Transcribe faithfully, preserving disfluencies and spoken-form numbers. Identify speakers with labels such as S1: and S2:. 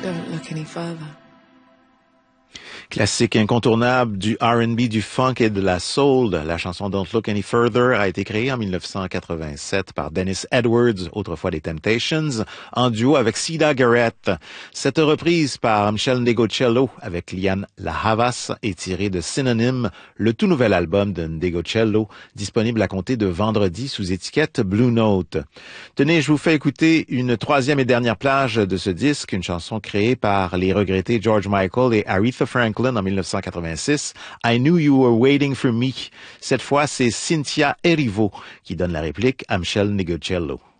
S1: Don't look any further.
S2: Classique incontournable du R and B, du funk et de la soul, la chanson Don't Look Any Further a été créée en dix-neuf cent quatre-vingt-sept par Dennis Edwards, autrefois des Temptations, en duo avec Sida Garrett. Cette reprise par Michel Ndegeocello avec Liane La Havas est tirée de Synonym, le tout nouvel album de Ndegeocello, disponible à compter de vendredi sous étiquette Blue Note. Tenez, je vous fais écouter une troisième et dernière plage de ce disque, une chanson créée par les regrettés George Michael et Aretha Franklin en dix-neuf cent quatre-vingt-six, I Knew You Were Waiting for Me. Cette fois, c'est Cynthia Erivo qui donne la réplique à Michel Ndegeocello.